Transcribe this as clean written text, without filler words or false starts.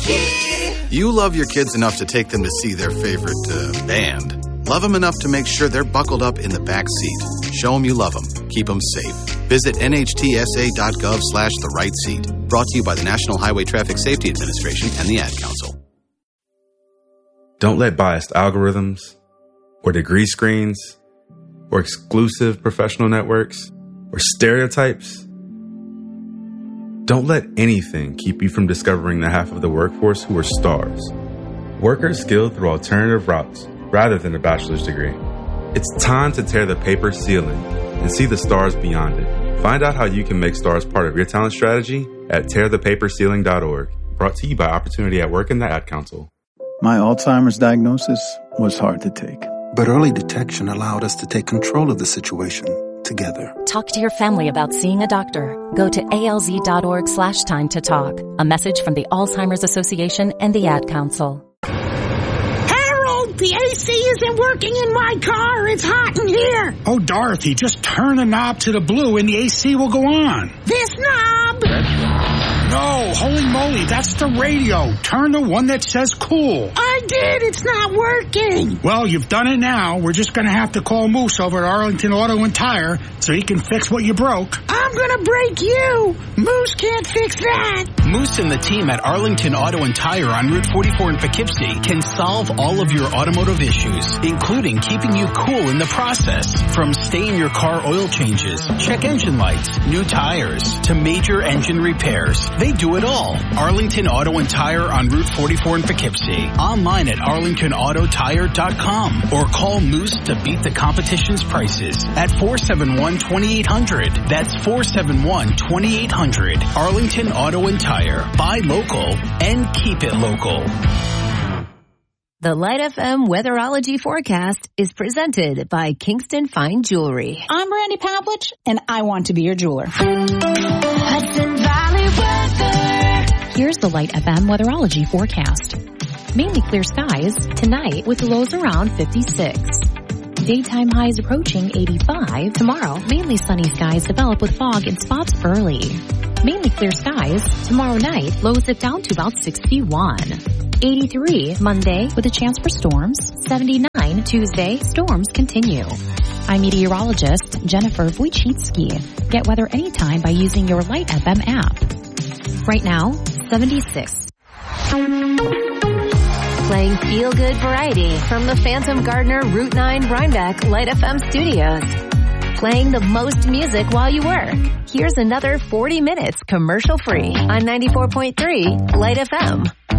You love your kids enough to take them to see their favorite band. Love them enough to make sure they're buckled up in the back seat. Show them you love them. Keep them safe. Visit nhtsa.gov/the right seat. Brought to you by the National Highway Traffic Safety Administration and the Ad Council. Don't let biased algorithms or degree screens or exclusive professional networks or stereotypes. Don't let anything keep you from discovering the half of the workforce who are stars. Workers skilled through alternative routes rather than a bachelor's degree. It's time to tear the paper ceiling and see the stars beyond it. Find out how you can make stars part of your talent strategy at tearthepaperceiling.org. Brought to you by Opportunity at Work and the Ad Council. My Alzheimer's diagnosis was hard to take. But early detection allowed us to take control of the situation together. Talk to your family about seeing a doctor. Go to alz.org/time to talk. A message from the Alzheimer's Association and the Ad Council. Harold, the AC isn't working in my car. It's hot in here. Oh, Dorothy, just turn the knob to the blue and the AC will go on. This knob? No, holy moly, that's the radio. Turn the one that says cool. I did. It's not working. Well, you've done it now. We're just going to have to call Moose over at Arlington Auto and Tire so he can fix what you broke. I'm going to break you. Moose can't fix that. Moose and the team at Arlington Auto and Tire on Route 44 in Poughkeepsie can solve all of your automotive issues, including keeping you cool in the process. From stay-in-your-car oil changes, check engine lights, new tires, to major engine repairs. They do it all. Arlington Auto and Tire on Route 44 in Poughkeepsie. Online at arlingtonautotire.com or call Moose to beat the competition's prices at 471-2800. That's 471-2800. Arlington Auto and Tire. Buy local and keep it local. The Light FM Weatherology Forecast is presented by Kingston Fine Jewelry. I'm Brandy Pavlich, and I want to be your jeweler. Hudson Valley weather. Here's the Light FM Weatherology Forecast. Mainly clear skies tonight with lows around 56. Daytime highs approaching 85. Tomorrow, mainly sunny skies develop with fog in spots early. Mainly clear skies. Tomorrow night, lows dip down to about 61. 83 Monday with a chance for storms. 79 Tuesday, storms continue. I'm meteorologist Jennifer Wojcicki. Get weather anytime by using your Light FM app. Right now, 76. Playing feel-good variety from the Phantom Gardener Route 9 Rhinebeck Light FM studios. Playing the most music while you work. Here's another 40 minutes commercial-free on 94.3 Light FM.